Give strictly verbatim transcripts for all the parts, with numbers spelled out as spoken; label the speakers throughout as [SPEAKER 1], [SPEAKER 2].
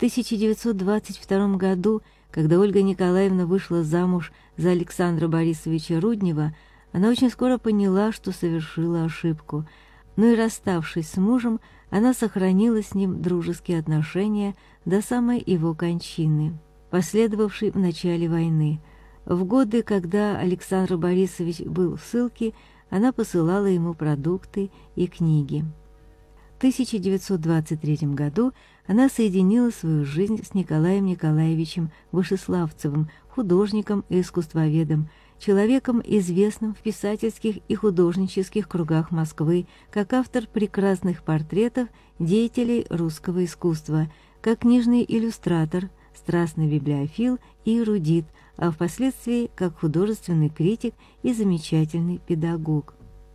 [SPEAKER 1] тысяча девятьсот двадцать втором году, когда Ольга Николаевна вышла замуж за Александра Борисовича Руднева, она очень скоро поняла, что совершила ошибку. Но и расставшись с мужем, она сохранила с ним дружеские отношения до самой его кончины, последовавшей в начале войны. В годы, когда Александр Борисович был в ссылке, она посылала ему продукты и книги. В тысяча девятьсот двадцать третьем году она соединила свою жизнь с Николаем Николаевичем Вышеславцевым, художником и искусствоведом, человеком, известным в писательских и художнических кругах Москвы, как автор прекрасных портретов деятелей русского искусства, как книжный иллюстратор, страстный библиофил и эрудит, а впоследствии как художественный критик и замечательный педагог.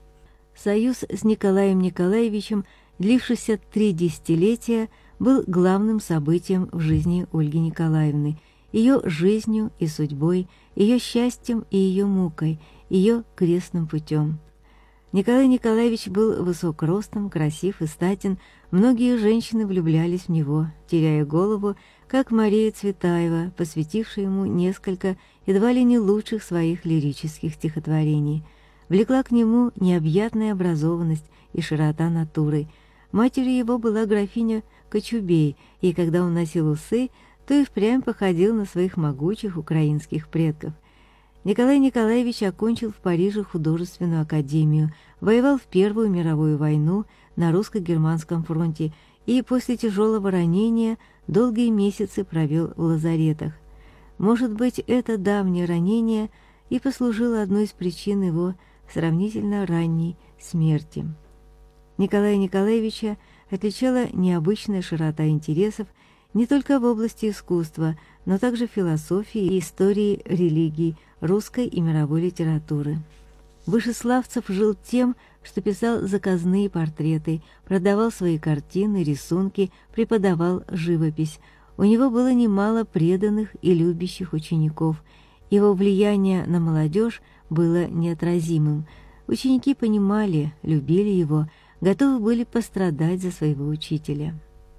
[SPEAKER 1] Союз с Николаем Николаевичем, длившийся три десятилетия, был главным событием в жизни Ольги Николаевны, ее жизнью и судьбой, ее счастьем и ее мукой, ее крестным путем. Николай Николаевич был высок ростом, красив и статен, многие женщины влюблялись в него, теряя голову, как Мария Цветаева, посвятившая ему несколько едва ли не лучших своих лирических стихотворений. Влекла к нему необъятная образованность и широта натуры. Матерью его была графиня Кочубей, и когда он носил усы, то и впрямь походил на своих могучих украинских предков. Николай Николаевич окончил в Париже художественную академию, воевал в Первую мировую войну на русско-германском фронте и после тяжелого ранения долгие месяцы провел в лазаретах. Может быть, это давнее ранение и послужило одной из причин его сравнительно ранней смерти. Николая Николаевича отличала необычная широта интересов не только в области искусства, но также философии и истории религий, русской и мировой литературы. Вышеславцев жил тем, что писал заказные портреты, продавал свои картины, рисунки, преподавал живопись. У него было немало преданных и любящих учеников. Его влияние на молодежь было неотразимым. Ученики понимали, любили его, готовы были пострадать за своего учителя.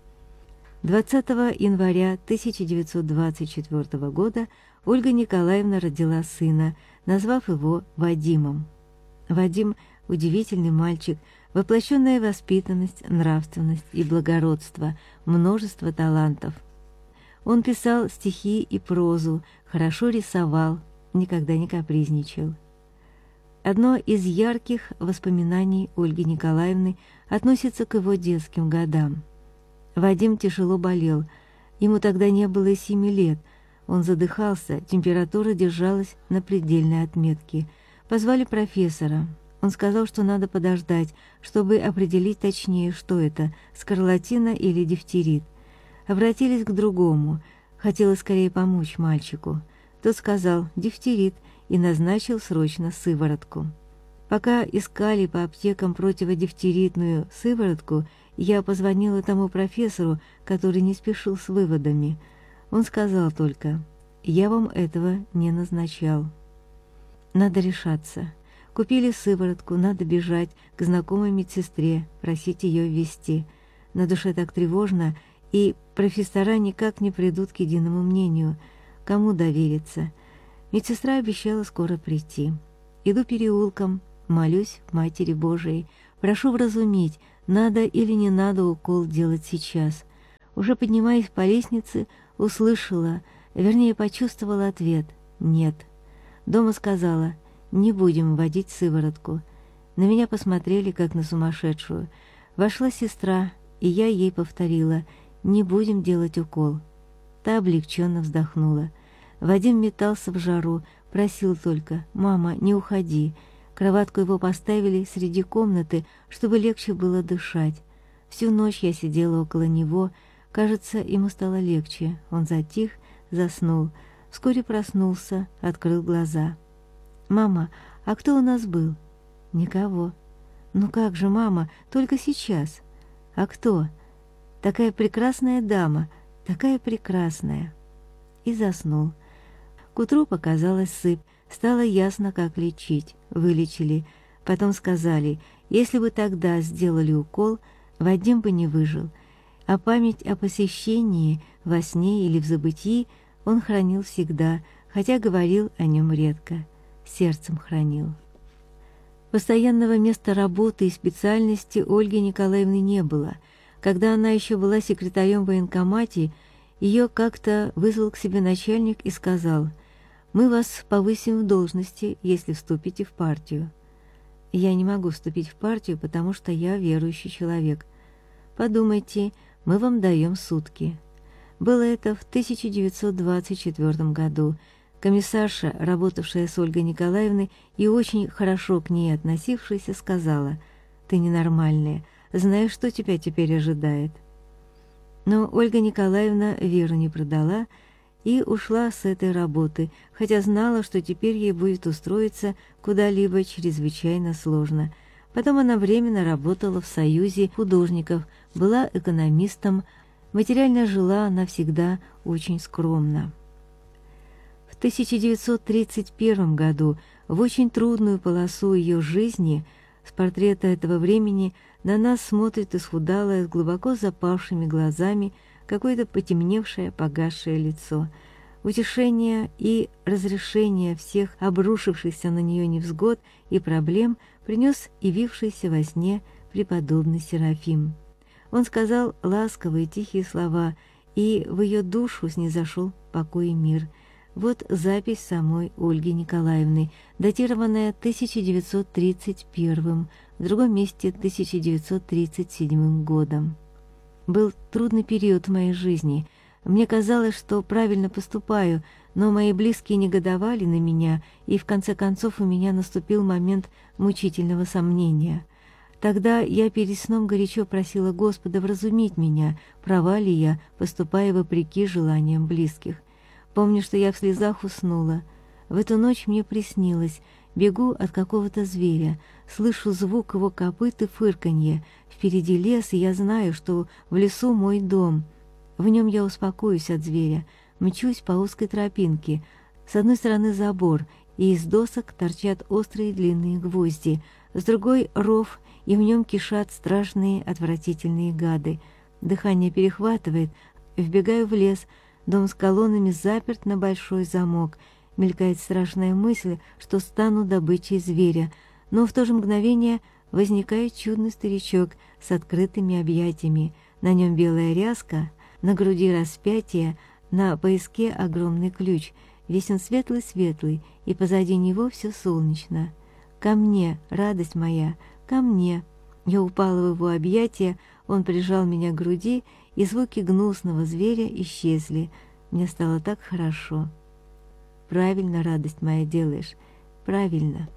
[SPEAKER 1] двадцатого января тысяча девятьсот двадцать четвёртого года Ольга Николаевна родила сына, назвав его Вадимом. Вадим – удивительный мальчик, воплощенная воспитанность, нравственность и благородство, множество талантов. Он писал стихи и прозу, хорошо рисовал, никогда не капризничал. Одно из ярких воспоминаний Ольги Николаевны относится к его детским годам. Вадим тяжело болел, ему тогда не было и семи лет, он задыхался, температура держалась на предельной отметке. Позвали профессора. Он сказал, что надо подождать, чтобы определить точнее, что это, скарлатина или дифтерит. Обратились к другому, хотела скорее помочь мальчику. Тот сказал «дифтерит» и назначил срочно сыворотку. Пока искали по аптекам противодифтеритную сыворотку, я позвонила тому профессору, который не спешил с выводами. Он сказал только «я вам этого не назначал». Надо решаться. Купили сыворотку, надо бежать к знакомой медсестре, просить ее ввести. На душе так тревожно, и профессора никак не придут к единому мнению. Кому довериться? Медсестра обещала скоро прийти. Иду переулком, молюсь Матери Божией, прошу вразумить, надо или не надо укол делать сейчас. Уже поднимаясь по лестнице, услышала, вернее почувствовала ответ «нет». Дома сказала «не будем вводить сыворотку». На меня посмотрели, как на сумасшедшую. Вошла сестра, и я ей повторила «не будем делать укол». Та облегченно вздохнула. Вадим метался в жару, просил только «мама, не уходи». Кроватку его поставили среди комнаты, чтобы легче было дышать. Всю ночь я сидела около него. Кажется, ему стало легче. Он затих, заснул. Вскоре проснулся, открыл глаза. «Мама, а кто у нас был?» «Никого». «Ну как же, мама, только сейчас». «А кто?» «Такая прекрасная дама, такая прекрасная». И заснул. К утру показалась сыпь. Стало ясно, как лечить. Вылечили. Потом сказали, если бы тогда сделали укол, Вадим бы не выжил. А память о посещении, во сне или в забытии, он хранил всегда, хотя говорил о нем редко, сердцем хранил. Постоянного места работы и специальности Ольги Николаевны не было. Когда она еще была секретарем в военкомате, ее как-то вызвал к себе начальник и сказал: «Мы вас повысим в должности, если вступите в партию». «Я не могу вступить в партию, потому что я верующий человек». «Подумайте, мы вам даем сутки». Было это в тысяча девятьсот двадцать четвёртом году. Комиссарша, работавшая с Ольгой Николаевной и очень хорошо к ней относившаяся, сказала: «Ты ненормальная, знаешь, что тебя теперь ожидает». Но Ольга Николаевна веру не продала и ушла с этой работы, хотя знала, что теперь ей будет устроиться куда-либо чрезвычайно сложно. Потом она временно работала в Союзе художников, была экономистом, материально жила она всегда очень скромно. В тысяча девятьсот тридцать первом году, в очень трудную полосу ее жизни, с портрета этого времени на нас смотрит исхудалое, с глубоко запавшими глазами, какое-то потемневшее, погасшее лицо. Утешение и разрешение всех обрушившихся на нее невзгод и проблем принес явившийся во сне преподобный Серафим. Он сказал ласковые тихие слова, и в ее душу снизошел покой и мир. Вот запись самой Ольги Николаевны, датированная тысяча девятьсот тридцать первым, в другом месте тысяча девятьсот тридцать седьмым годом. Был трудный период в моей жизни. Мне казалось, что правильно поступаю, но мои близкие негодовали на меня, и в конце концов у меня наступил момент мучительного сомнения. Тогда я перед сном горячо просила Господа вразумить меня, права ли я, поступая вопреки желаниям близких. Помню, что я в слезах уснула. В эту ночь мне приснилось: бегу от какого-то зверя, слышу звук его копыт и фырканье. Впереди лес, и я знаю, что в лесу мой дом. В нем я успокоюсь от зверя, мчусь по узкой тропинке. С одной стороны забор, и из досок торчат острые длинные гвозди, с другой — ров, и в нем кишат страшные отвратительные гады. Дыхание перехватывает, вбегаю в лес. Дом с колоннами заперт на большой замок. Мелькает страшная мысль, что стану добычей зверя, но в то же мгновение возникает чудный старичок с открытыми объятиями. На нем белая ряска, на груди распятие, на пояске огромный ключ. Весь он светлый-светлый, и позади него все солнечно. «Ко мне, радость моя, ко мне!» Я упала в его объятия, он прижал меня к груди, и звуки гнусного зверя исчезли. Мне стало так хорошо. Правильно, радость моя, делаешь. Правильно.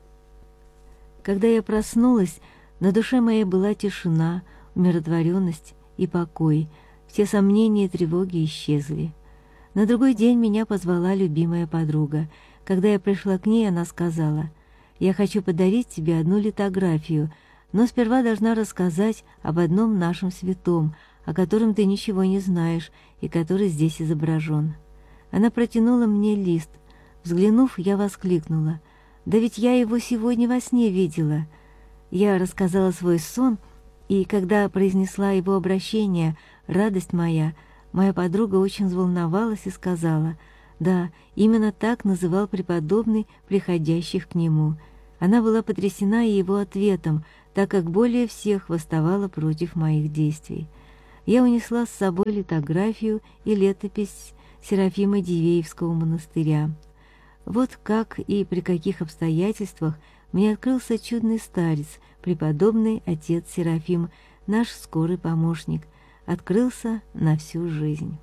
[SPEAKER 1] Когда я проснулась, на душе моей была тишина, умиротворенность и покой. Все сомнения и тревоги исчезли. На другой день меня позвала любимая подруга. Когда я пришла к ней, она сказала: «Я хочу подарить тебе одну литографию, но сперва должна рассказать об одном нашем святом, о котором ты ничего не знаешь и который здесь изображен». Она протянула мне лист. Взглянув, я воскликнула: «Да ведь я его сегодня во сне видела». Я рассказала свой сон, и когда произнесла его обращение «радость моя», моя подруга очень взволновалась и сказала: «Да, именно так называл преподобный приходящих к нему». Она была потрясена его ответом, так как более всех восставала против моих действий. Я унесла с собой литографию и летопись Серафима Дивеевского монастыря. Вот как и при каких обстоятельствах мне открылся чудный старец, преподобный отец Серафим, наш скорый помощник, открылся на всю жизнь.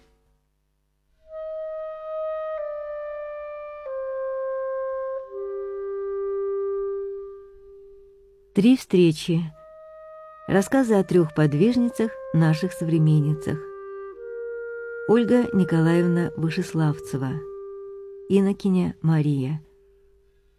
[SPEAKER 1] Три встречи. Рассказы о трех подвижницах, наших современницах. Ольга Николаевна Вышеславцева, инокиня Мария,